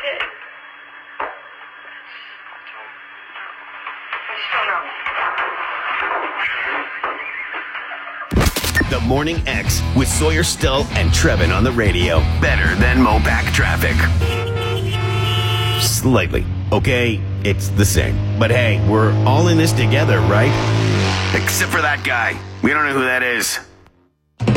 did. I just don't know. The Morning X with Sawyer Still and Trevin on the radio. Better than Mopac traffic. Slightly. Okay, it's the same. But hey, we're all in this together, right? Except for that guy. We don't know who that is.